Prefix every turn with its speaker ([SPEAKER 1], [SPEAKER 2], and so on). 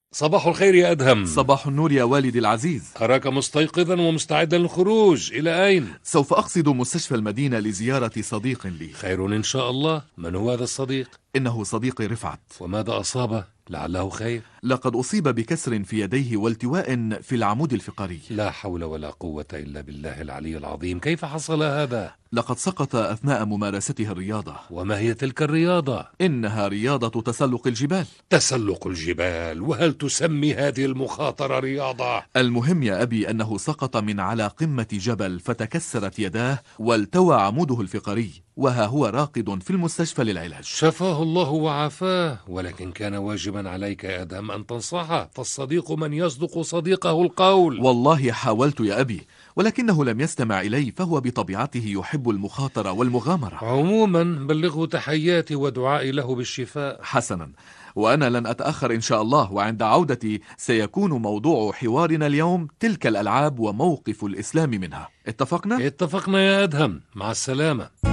[SPEAKER 1] صباح الخير يا أدهم.
[SPEAKER 2] صباح النور يا والدي العزيز.
[SPEAKER 1] أراك مستيقظا ومستعدا للخروج، إلى أين؟
[SPEAKER 2] سوف أقصد مستشفى المدينة لزيارة صديق لي.
[SPEAKER 1] خير إن شاء الله. من هو هذا الصديق؟
[SPEAKER 2] إنه صديقي رفعت.
[SPEAKER 1] وماذا أصابه؟ لعله خير.
[SPEAKER 2] لقد أصيب بكسر في يديه والتواء في العمود الفقري.
[SPEAKER 1] لا حول ولا قوة إلا بالله العلي العظيم. كيف حصل هذا؟
[SPEAKER 2] لقد سقط أثناء ممارسته الرياضة.
[SPEAKER 1] وما هي تلك الرياضة؟
[SPEAKER 2] إنها رياضة تسلق الجبال.
[SPEAKER 1] تسلق الجبال؟ وهل تسمي هذه المخاطرة رياضة؟
[SPEAKER 2] المهم يا أبي أنه سقط من على قمة جبل فتكسرت يداه والتوى عموده الفقري، وها هو راقد في المستشفى للعلاج.
[SPEAKER 1] شفاه الله وعافاه، ولكن كان واجبا عليك يا أدهم أن تنصحه، فالصديق من يصدق صديقه القول.
[SPEAKER 2] والله حاولت يا أبي، ولكنه لم يستمع إلي، فهو بطبيعته يحب المخاطرة والمغامرة.
[SPEAKER 1] عموما بلغه تحياتي ودعائي له بالشفاء.
[SPEAKER 2] حسنا، وأنا لن أتأخر إن شاء الله، وعند عودتي سيكون موضوع حوارنا اليوم تلك الألعاب وموقف الإسلام منها. اتفقنا؟
[SPEAKER 1] اتفقنا يا أدهم، مع السلامة.